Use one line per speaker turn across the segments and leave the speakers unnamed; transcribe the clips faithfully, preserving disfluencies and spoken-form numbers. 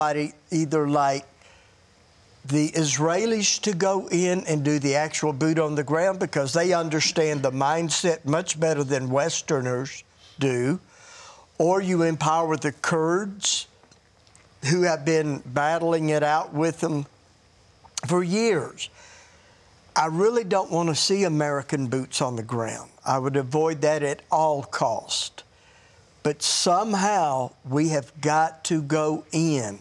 either like the Israelis to go in and do the actual boot on the ground because they understand the mindset much better than Westerners do, or you empower the Kurds who have been battling it out with them for years. I really don't want to see American boots on the ground. I would avoid that at all cost. But somehow we have got to go in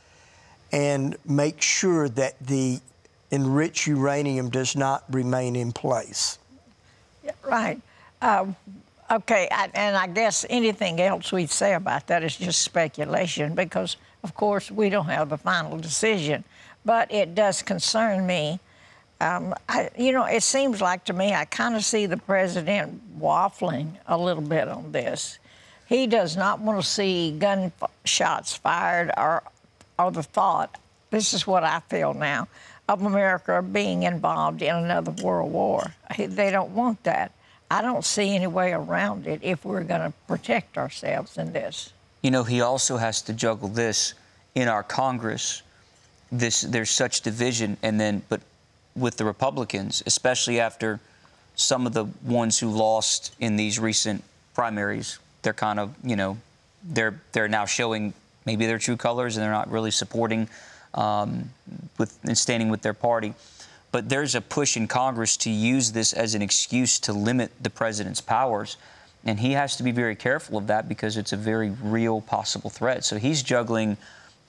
and make sure that the enriched uranium does not remain in place.
Yeah, right. Uh, okay, I, and I guess anything else we say about that is just speculation because, of course, we don't have the final decision. But it does concern me. Um, I, you know, it seems like to me I kind of see the president waffling a little bit on this. He does not want to see gunshots fired or, or the thought, this is what I feel now, of America being involved in another world war. They don't want that. I don't see any way around it if we're going to protect ourselves in this.
You know, he also has to juggle this in our Congress. This, there's such division, and then, but with the Republicans, especially after some of the ones who lost in these recent primaries, they're kind of, you know, they're they're now showing maybe their true colors, and they're not really supporting um, with and standing with their party. But there's a push in Congress to use this as an excuse to limit the president's powers, and he has to be very careful of that because it's a very real possible threat. So he's juggling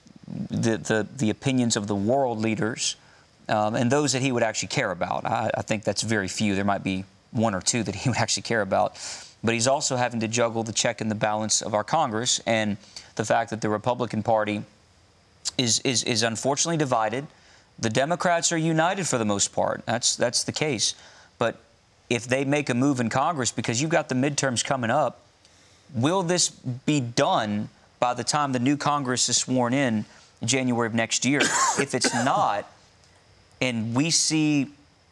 the the, the opinions of the world leaders um, and those that he would actually care about. I, I think that's very few. There might be one or two that he would actually care about. But he's also having to juggle the check and the balance of our Congress and the fact that the Republican Party is, is, is unfortunately divided. The Democrats are united for the most part. That's, that's the case. But if they make a move in Congress, because you've got the midterms coming up, will this be done by the time the new Congress is sworn in in January of next year? If it's not, and we see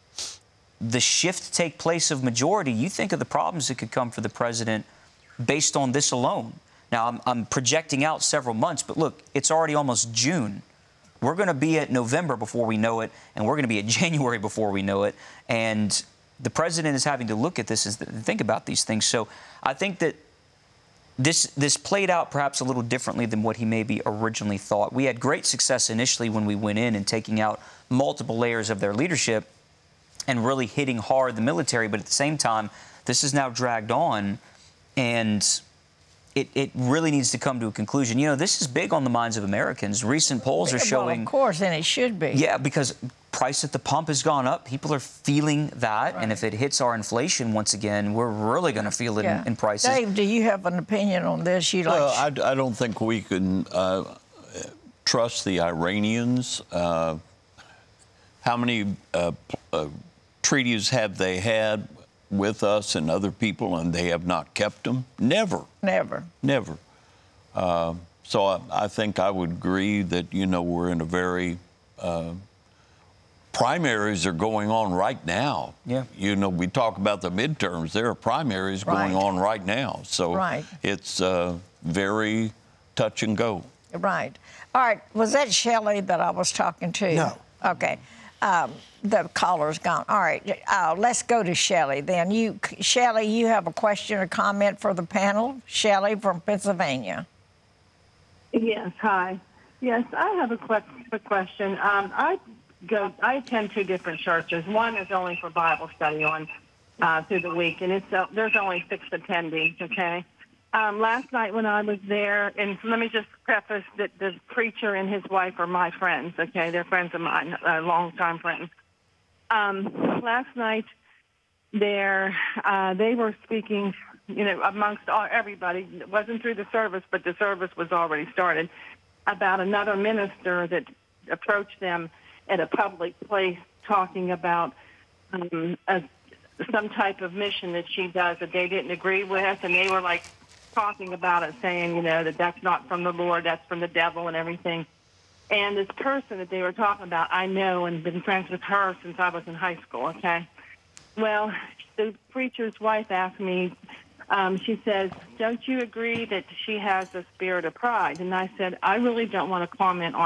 the shift take place of majority, you think of the problems that could come for the president based on this alone. Now, I'm, I'm projecting out several months, but look, it's already almost June. We're going to be at November before we know it, and we're going to be at January before we know it. And the president is having to look at this and think about these things. So I think that this, this played out perhaps a little differently than what he maybe originally thought. We had great success initially when we went in and taking out multiple layers of their leadership and really hitting hard the military. But at the same time, this is now dragged on, and it, it really needs to come to a conclusion. You know, this is big on the minds of Americans. Recent polls are showing...
Well, of course, and it should be.
Yeah, because price at the pump has gone up. People are feeling that. Right. And if it hits our inflation once again, we're really going to feel it yeah. in, in prices.
Dave, do you have an opinion on this? You
well,
like...
I, I don't think we can uh, trust the Iranians. Uh, how many... Uh, uh, treaties have they had with us and other people, and they have not kept them? Never.
Never.
Never. Uh, so I, I think I would agree that, you know, we're in a very... Uh, primaries are going on right now.
Yeah.
You know, we talk about the midterms. There are primaries
right.
going on right now. So
right.
it's uh, very touch and go.
Right. All right. Was that Shelley that I was talking to?
No.
Okay. Um, the caller's gone. All right, uh, let's go to Shelley then. You, Shelley, you have a question or comment for the panel? Shelley from Pennsylvania.
Yes, hi. Yes, I have a quick, quick question. Um, I go. I attend two different churches. One is only for Bible study on uh, through the week, and it's uh, there's only six attendees. Okay. Um, last night when I was there, and let me just preface that the preacher and his wife are my friends, okay? They're friends of mine, uh, longtime friends. Um, last night there, uh, they were speaking, you know, amongst all, everybody. It wasn't through the service, but the service was already started, about another minister that approached them at a public place talking about um, a, some type of mission that she does that they didn't agree with, and they were like, talking about it, saying, you know, that that's not from the Lord, that's from the devil and everything. And this person that they were talking about, I know and been friends with her since I was in high school, okay? Well, the preacher's wife asked me, um, she says, "Don't you agree that she has the spirit of pride?" And I said, "I really don't want to comment on."